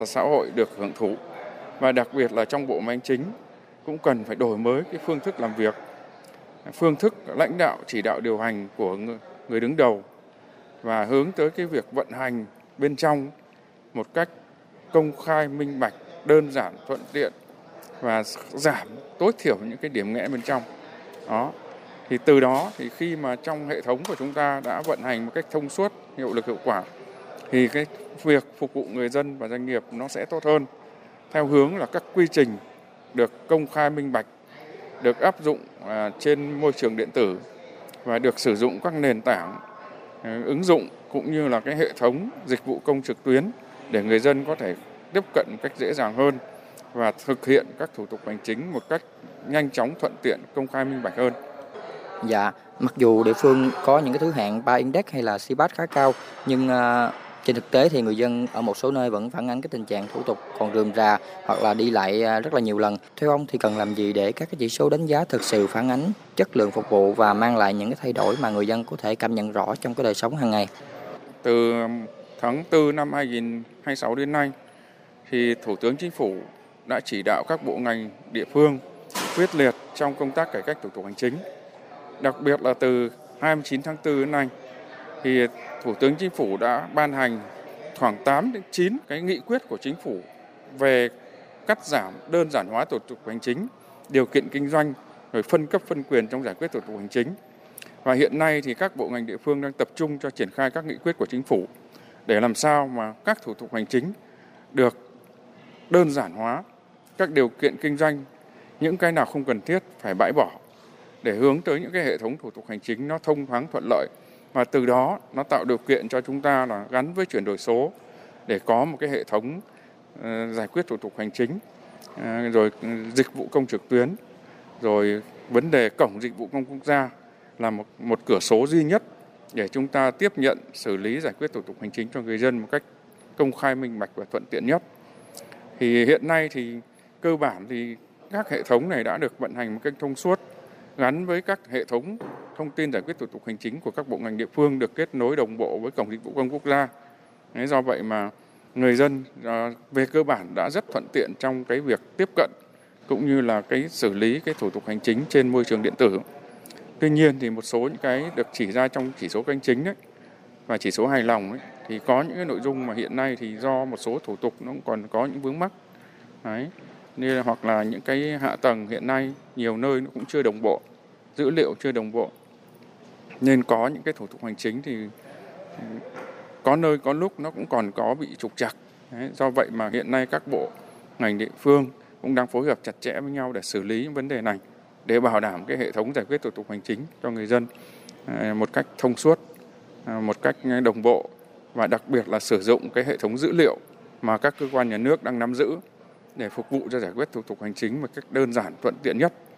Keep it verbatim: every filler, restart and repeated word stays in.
xã hội được hưởng thụ, và đặc biệt là trong bộ máy hành chính cũng cần phải đổi mới cái phương thức làm việc, phương thức lãnh đạo chỉ đạo điều hành của người đứng đầu và hướng tới cái việc vận hành bên trong một cách công khai, minh bạch, đơn giản, thuận tiện và giảm tối thiểu những cái điểm nghẽn bên trong. Đó. Thì từ đó thì khi mà trong hệ thống của chúng ta đã vận hành một cách thông suốt, hiệu lực, hiệu quả thì cái việc phục vụ người dân và doanh nghiệp nó sẽ tốt hơn, theo hướng là các quy trình được công khai, minh bạch, được áp dụng trên môi trường điện tử và được sử dụng các nền tảng ứng dụng cũng như là cái hệ thống dịch vụ công trực tuyến để người dân có thể tiếp cận một cách dễ dàng hơn và thực hiện các thủ tục hành chính một cách nhanh chóng, thuận tiện, công khai, minh bạch hơn. Dạ, mặc dù địa phương có những cái thứ hạng ba Index hay là xê pát khá cao, nhưng uh, trên thực tế thì người dân ở một số nơi vẫn phản ánh cái tình trạng thủ tục còn rườm rà hoặc là đi lại rất là nhiều lần. Theo ông thì cần làm gì để các cái chỉ số đánh giá thực sự phản ánh chất lượng phục vụ và mang lại những cái thay đổi mà người dân có thể cảm nhận rõ trong cái đời sống hàng ngày? Từ tháng tư năm hai nghìn không trăm hai mươi sáu đến nay, thì Thủ tướng Chính phủ đã chỉ đạo các bộ ngành địa phương quyết liệt trong công tác cải cách thủ tục hành chính. Đặc biệt là từ hai mươi chín tháng tư đến nay, thì Thủ tướng Chính phủ đã ban hành khoảng tám đến chín cái nghị quyết của Chính phủ về cắt giảm, đơn giản hóa thủ tục hành chính, điều kiện kinh doanh, rồi phân cấp phân quyền trong giải quyết thủ tục hành chính. Và hiện nay thì các bộ ngành địa phương đang tập trung cho triển khai các nghị quyết của Chính phủ để làm sao mà các thủ tục hành chính được đơn giản hóa, các điều kiện kinh doanh, những cái nào không cần thiết phải bãi bỏ để hướng tới những cái hệ thống thủ tục hành chính nó thông thoáng, thuận lợi, và từ đó nó tạo điều kiện cho chúng ta là gắn với chuyển đổi số để có một cái hệ thống uh, giải quyết thủ tục hành chính, uh, rồi dịch vụ công trực tuyến, rồi vấn đề cổng dịch vụ công quốc gia là một một cửa số duy nhất để chúng ta tiếp nhận, xử lý, giải quyết thủ tục hành chính cho người dân một cách công khai, minh bạch và thuận tiện nhất. Thì hiện nay thì cơ bản thì các hệ thống này đã được vận hành một cách thông suốt, gắn với các hệ thống thông tin giải quyết thủ tục hành chính của các bộ ngành địa phương, được kết nối đồng bộ với cổng dịch vụ công quốc gia. Đấy, do vậy mà người dân về cơ bản đã rất thuận tiện trong cái việc tiếp cận cũng như là cái xử lý cái thủ tục hành chính trên môi trường điện tử. Tuy nhiên thì một số những cái được chỉ ra trong chỉ số canh chính đấy và chỉ số hài lòng ấy, thì có những cái nội dung mà hiện nay thì do một số thủ tục nó còn có những vướng mắc. Đấy, nên là, hoặc là những cái hạ tầng hiện nay nhiều nơi nó cũng chưa đồng bộ, dữ liệu chưa đồng bộ, nên có những cái thủ tục hành chính thì có nơi có lúc nó cũng còn có bị trục trặc. Đấy, do vậy mà hiện nay các bộ ngành địa phương cũng đang phối hợp chặt chẽ với nhau để xử lý những vấn đề này, để bảo đảm cái hệ thống giải quyết thủ tục hành chính cho người dân một cách thông suốt, một cách đồng bộ, và đặc biệt là sử dụng cái hệ thống dữ liệu mà các cơ quan nhà nước đang nắm giữ để phục vụ cho giải quyết thủ tục hành chính một cách đơn giản, thuận tiện nhất.